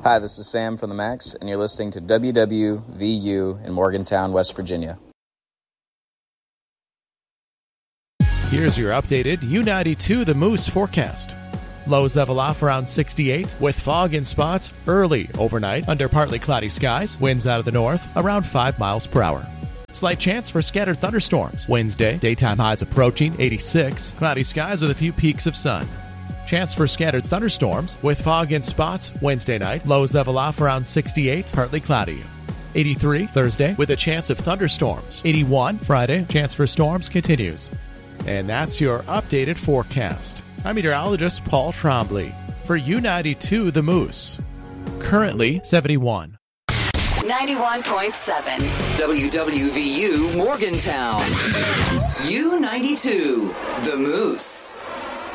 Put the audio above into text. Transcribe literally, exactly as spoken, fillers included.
Hi, this is Sam from the Max, and you're listening to W W V U in Morgantown, West Virginia. Here's your updated U ninety-two The Moose forecast. Lows level off around sixty-eight, with fog in spots early overnight under partly cloudy skies, winds out of the north around five miles per hour. Slight chance for scattered thunderstorms. Wednesday, daytime highs approaching eighty-six, cloudy skies with a few peaks of sun. Chance for scattered thunderstorms with fog in spots Wednesday night, lows level off around sixty-eight, partly cloudy. eighty-three Thursday with a chance of thunderstorms. eighty-one Friday, chance for storms continues. And that's your updated forecast. I'm meteorologist Paul Trombley for U ninety-two The Moose. Currently seventy-one. ninety-one point seven W W V U Morgantown. U ninety-two The Moose.